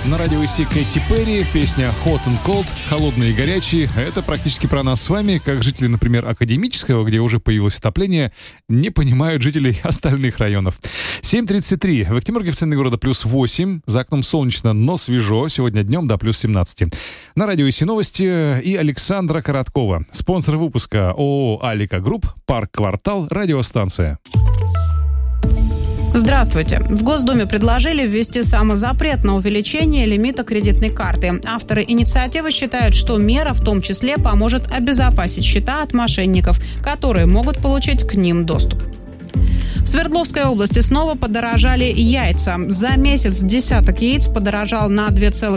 На радио ИСИ Кэти Перри, песня Hot and Cold, холодные и горячие. Это практически про нас с вами, как жители, например, Академического, где уже появилось отопление, не понимают жителей остальных районов. 7:33. В Октябрьке в центре города плюс 8. За окном солнечно, но свежо. Сегодня днем до плюс 17. На радио ИСИ новости и Александра Короткова. Спонсор выпуска ООО «Алика Групп», Парк Квартал, радиостанция. Здравствуйте. В Госдуме предложили ввести самозапрет на увеличение лимита кредитной карты. Авторы инициативы считают, что мера в том числе поможет обезопасить счета от мошенников, которые могут получить к ним доступ. В Свердловской области снова подорожали яйца. За месяц десяток яиц подорожал на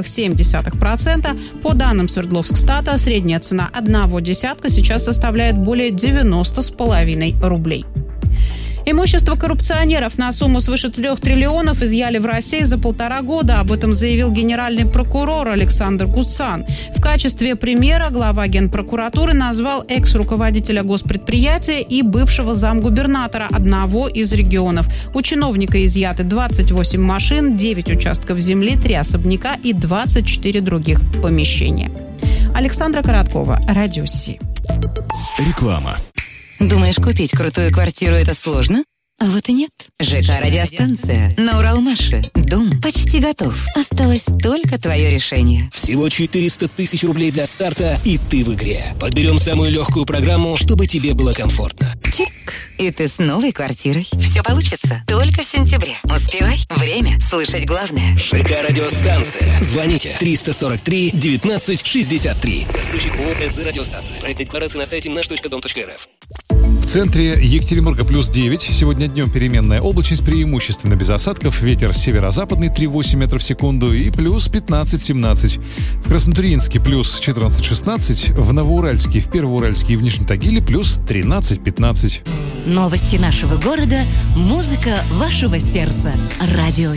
2,7%. По данным Свердловскстата, средняя цена одного десятка сейчас составляет более 90,5 рублей. Имущество коррупционеров на сумму свыше 3 триллионов изъяли в России за 1,5 года. Об этом заявил генеральный прокурор Александр Гуцан. В качестве примера глава Генпрокуратуры назвал экс-руководителя госпредприятия и бывшего замгубернатора одного из регионов. У чиновника изъяты 28 машин, 9 участков земли, 3 особняка и 24 других помещения. Александра Короткова, Радио ИСИ. Реклама. Думаешь, купить крутую квартиру – это сложно? А вот и нет. ЖК «Радиостанция» на Уралмаше. Дом почти готов. Осталось только твое решение. Всего 400 тысяч рублей для старта, и ты в игре. Подберем самую легкую программу, чтобы тебе было комфортно. Чик! И ты с новой квартирой. Все получится только в сентябре. Успевай. Время слышать главное. ЖК «Радиостанция». Звоните 343 19 63. Застройщик ООО «СЗ Радиостанция». Проект декларации на сайте наш.дом.рф. В центре Екатеринбурга плюс 9. Сегодня днем переменная облачность, преимущественно без осадков. Ветер северо-западный 3,8 метров в секунду и плюс 15-17. В Краснотурьинске плюс 14-16. В Новоуральске, в Первоуральске и в Нижнем Тагиле плюс 13-15. Новости нашего города, музыка вашего сердца. Радио